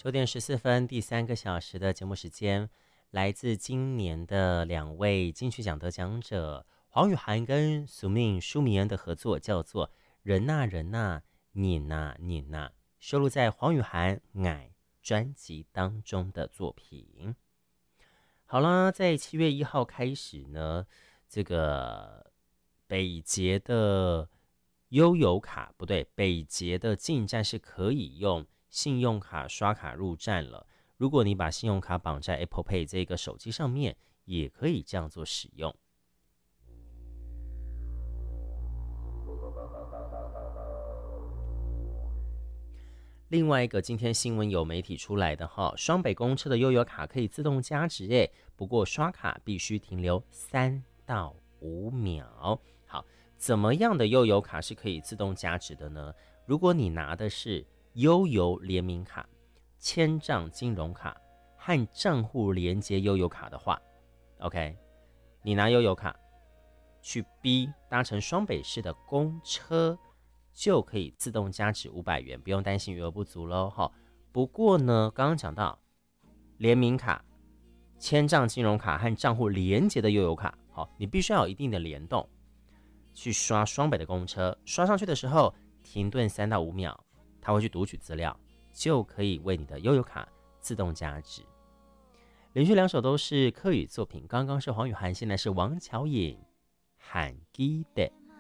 9点14分，第3个小时的节目时间，来自今年的2位金曲奖得奖者黄宇涵跟苏命舒米恩的合作，叫做《人呐人呐你呐你呐》，收录在黄宇涵《爱》专辑当中的作品。好啦，在7月1号开始呢，这个北捷的悠游卡不对，北捷的进站是可以用信用卡刷卡入站了。如果你把信用卡绑在 Apple Pay 这个手机上面，也可以这样做使用。另外一个今天新闻有媒体出来的哈，双北公车的悠游卡可以自动加值耶，不过刷卡必须停留3到5秒。好，怎么样的悠游卡是可以自动加值的呢？如果你拿的是悠游联名卡、千账金融卡和账户连接悠游卡的话 ，OK， 你拿悠游卡去 B 搭乘双北市的公车，就可以自动加值500元，不用担心余额不足喽。不过呢，刚刚讲到联名卡、千账金融卡和账户连接的悠游卡，你必须要有一定的联动，去刷双北的公车，刷上去的时候停顿3到5秒，它会去读取资料，就可以为你的悠游卡自动加值。连续2首都是客语作品，刚刚是黄宇涵，现在是王巧颖，喊记得。